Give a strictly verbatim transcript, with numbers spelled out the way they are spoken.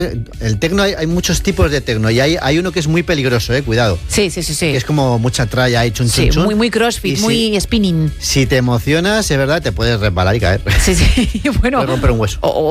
El tecno, hay, hay muchos tipos de tecno y hay, hay uno que es muy peligroso, eh, cuidado. Sí, sí, sí, sí. Que es como mucha tralla y chun, chun, Sí, chun. muy, muy crossfit, Y muy si, spinning. Si te emocionas, es verdad, te puedes resbalar y caer. Sí, sí, bueno. Puedes romper un hueso. O,